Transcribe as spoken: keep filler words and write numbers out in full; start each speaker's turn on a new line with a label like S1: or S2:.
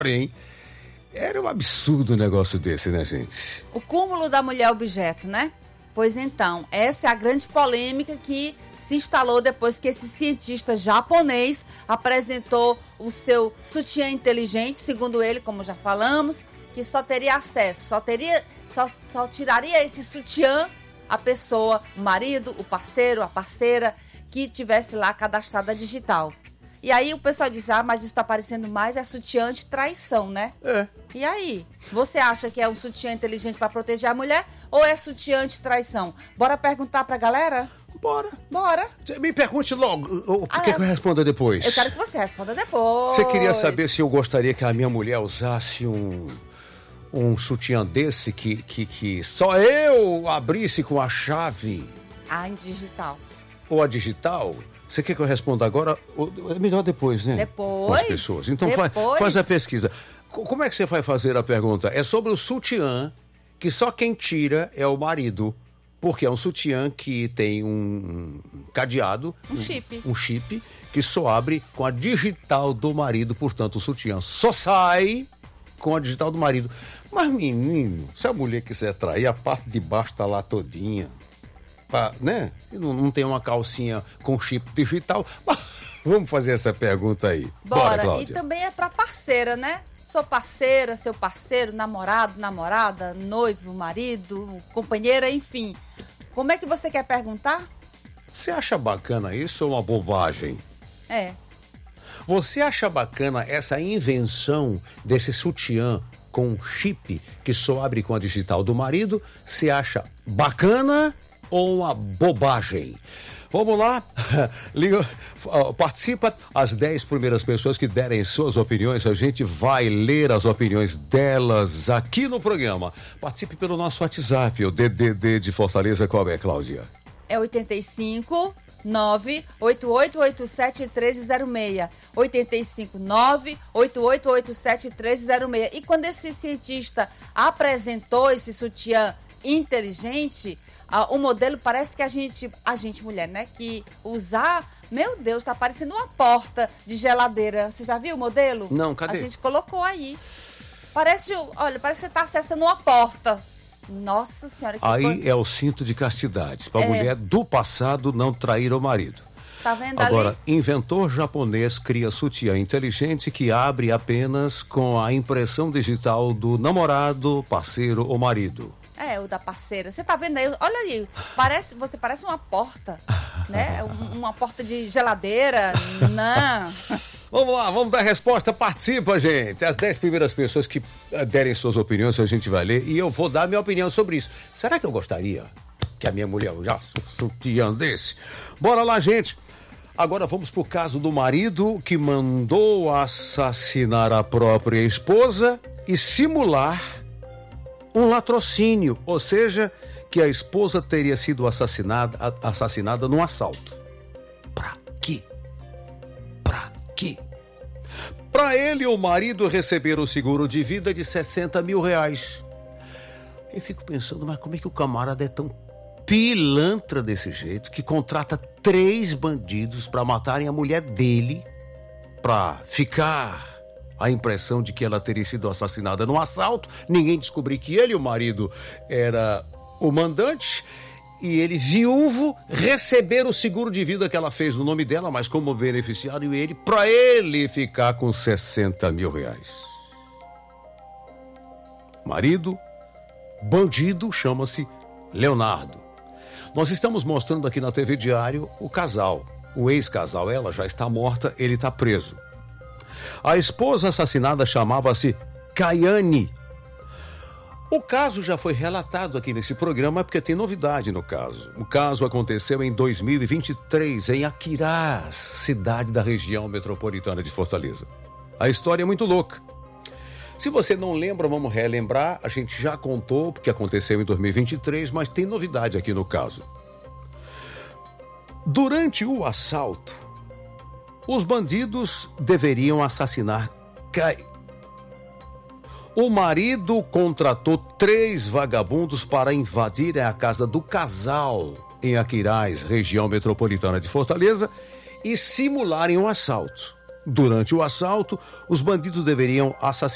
S1: Porém, era um absurdo um negócio desse, né, gente?
S2: O cúmulo da mulher objeto, né? Pois então, essa é a grande polêmica que se instalou depois que esse cientista japonês apresentou o seu sutiã inteligente, segundo ele, como já falamos, que só teria acesso, só teria, só, só tiraria esse sutiã a pessoa, o marido, o parceiro, a parceira, que tivesse lá cadastrada digital. E aí o pessoal diz, ah, mas isso está parecendo mais é sutiã de traição, né?
S1: É.
S2: E aí? Você acha que é um sutiã inteligente para proteger a mulher ou é sutiã de traição? Bora perguntar pra galera?
S1: Bora.
S2: Bora.
S1: Me pergunte logo, o
S2: Ah,
S1: que,
S2: é.
S1: que eu respondo depois?
S2: Eu quero que você responda depois.
S1: Você queria saber se eu gostaria que a minha mulher usasse um, um sutiã desse que, que, que só eu abrisse com a chave?
S2: Ah, em digital.
S1: Ou a digital? Você quer que eu responda agora? É melhor depois, né?
S2: Depois.
S1: Com as pessoas. Então faz,
S2: Depois.
S1: faz a pesquisa. Como é que você vai fazer a pergunta? É sobre o sutiã, que só quem tira é o marido. Porque é um sutiã que tem um cadeado.
S2: Um chip.
S1: Um, um chip que só abre com a digital do marido. Portanto, o sutiã só sai com a digital do marido. Mas, menino, se a mulher quiser trair, a parte de baixo tá lá todinha. Pra, né? Não, não tem uma calcinha com chip digital. Mas vamos fazer essa pergunta aí.
S2: Bora.
S1: Bora, Cláudia.
S2: E também é pra parceira, né? Sua parceira, seu parceiro, namorado, namorada, noivo, marido, companheira, enfim. Como é que você quer perguntar?
S1: Você acha bacana isso ou uma bobagem?
S2: É.
S1: Você acha bacana essa invenção desse sutiã com chip que só abre com a digital do marido? Você acha bacana ou uma bobagem? Vamos lá, liga, participa, as dez primeiras pessoas que derem suas opiniões, a gente vai ler as opiniões delas aqui no programa. Participe pelo nosso WhatsApp, o D D D de Fortaleza, qual é, Cláudia?
S2: É oitenta e cinco, nove oito oito oito sete, um três zero seis. oitenta e cinco, nove oito oito oito sete, um três zero seis. E quando esse cientista apresentou esse sutiã inteligente, ah, o modelo parece que a gente, a gente mulher, né, que usar, meu Deus, tá parecendo uma porta de geladeira. Você já viu o modelo?
S1: Não, cadê?
S2: A gente colocou aí. Parece, olha, parece que você tá acessando uma porta. Nossa senhora. Que
S1: Aí
S2: coisa.
S1: é o cinto de castidade, para a
S2: É.
S1: mulher do passado não trair o marido.
S2: Tá vendo
S1: Agora,
S2: ali?
S1: inventor japonês cria sutiã inteligente que abre apenas com a impressão digital do namorado, parceiro ou marido.
S2: É, o da parceira. Você tá vendo aí? Olha aí. Parece, você parece uma porta, né? Um- Uma porta de geladeira. Não.
S1: Vamos lá, vamos dar a resposta. Participa, gente. As dez primeiras pessoas que eh, derem suas opiniões, a gente vai ler. E eu vou dar minha opinião sobre isso. Será que eu gostaria que a minha mulher usasse um sutiã desse? Bora lá, gente. Agora vamos pro caso do marido que mandou assassinar a própria esposa e simular um latrocínio, ou seja, que a esposa teria sido assassinada, a- assassinada num assalto. Pra quê? Pra quê? Pra ele, o marido receber o seguro de vida de sessenta mil reais. Eu fico pensando, mas como é que o camarada é tão pilantra desse jeito que contrata três bandidos pra matarem a mulher dele, pra ficar a impressão de que ela teria sido assassinada num assalto, ninguém descobrir que ele, o marido, era o mandante, e ele, viúvo, receber o seguro de vida que ela fez no nome dela, mas como beneficiário ele, para ele ficar com sessenta mil reais. Marido, bandido, chama-se Leonardo. Nós estamos mostrando aqui na T V Diário o casal, o ex-casal. Ela já está morta, ele está preso. A esposa assassinada chamava-se Caiane. O caso já foi relatado aqui nesse programa porque tem novidade no caso. O caso aconteceu em dois mil e vinte e três, em Aquirás, cidade da região metropolitana de Fortaleza. A história é muito louca. Se você não lembra, vamos relembrar. A gente já contou porque aconteceu em dois mil e vinte e três, mas tem novidade aqui no caso. Durante o assalto, os bandidos deveriam assassinar Cai. O marido contratou três vagabundos para invadirem a casa do casal em Aquirás, região metropolitana de Fortaleza, e simularem um assalto. Durante o assalto, os bandidos deveriam assassinar